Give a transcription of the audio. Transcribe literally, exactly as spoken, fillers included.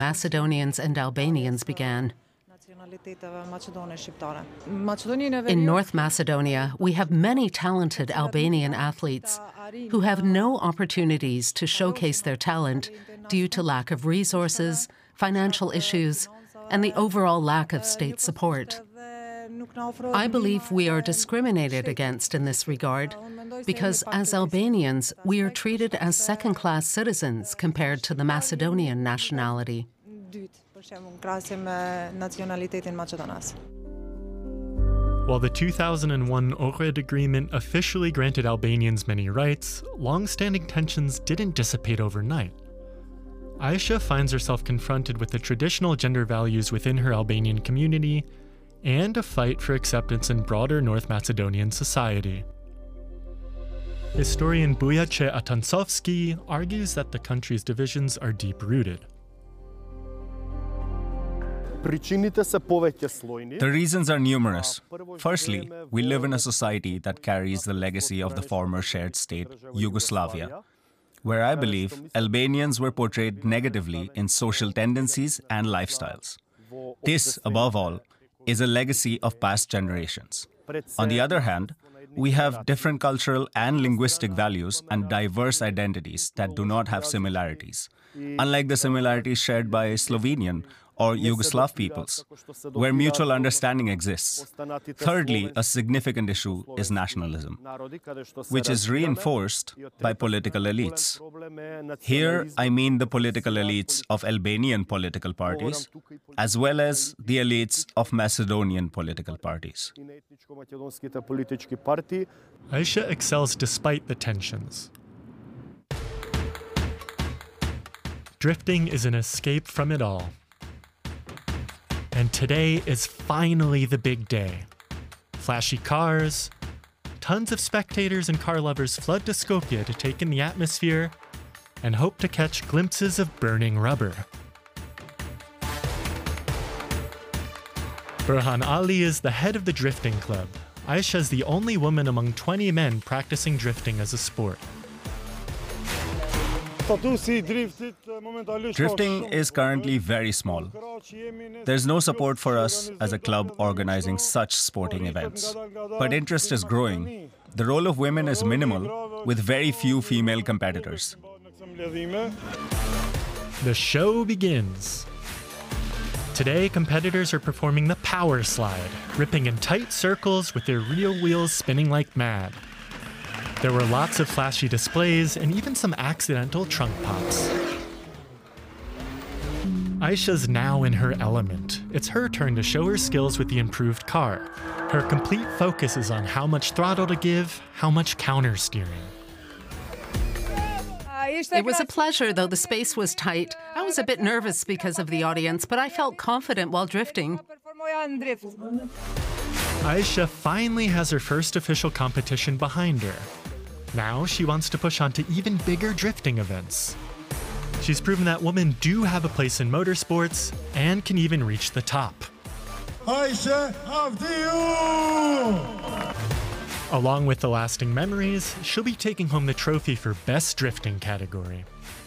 Macedonians and Albanians began. In North Macedonia, we have many talented Albanian athletes who have no opportunities to showcase their talent due to lack of resources, financial issues, and the overall lack of state support. I believe we are discriminated against in this regard because as Albanians, we are treated as second-class citizens compared to the Macedonian nationality. While the two thousand one Ohrid Agreement officially granted Albanians many rights, long-standing tensions didn't dissipate overnight. Aisha finds herself confronted with the traditional gender values within her Albanian community and a fight for acceptance in broader North Macedonian society. Historian Bujace Atansovski argues that the country's divisions are deep-rooted. The reasons are numerous. Firstly, we live in a society that carries the legacy of the former shared state, Yugoslavia, where I believe Albanians were portrayed negatively in social tendencies and lifestyles. This, above all, is a legacy of past generations. On the other hand, we have different cultural and linguistic values and diverse identities that do not have similarities, unlike the similarities shared by Slovenian or Yugoslav peoples, where mutual understanding exists. Thirdly, a significant issue is nationalism, which is reinforced by political elites. Here, I mean the political elites of Albanian political parties, as well as the elites of Macedonian political parties. Aisha excels despite the tensions. Drifting is an escape from it all. And today is finally the big day. Flashy cars, tons of spectators and car lovers flood to Skopje to take in the atmosphere and hope to catch glimpses of burning rubber. Burhan Ali is the head of the drifting club. Aisha is the only woman among twenty men practicing drifting as a sport. Drifting is currently very small. There's no support for us as a club organizing such sporting events. But interest is growing. The role of women is minimal, with very few female competitors. The show begins. Today, competitors are performing the power slide, ripping in tight circles with their rear wheels spinning like mad. There were lots of flashy displays and even some accidental trunk pops. Aisha's now in her element. It's her turn to show her skills with the improved car. Her complete focus is on how much throttle to give, how much counter steering. It was a pleasure, though the space was tight. I was a bit nervous because of the audience, but I felt confident while drifting. Aisha finally has her first official competition behind her. Now she wants to push on to even bigger drifting events. She's proven that women do have a place in motorsports and can even reach the top. Aisha, after you! Along with the lasting memories, she'll be taking home the trophy for Best Drifting category.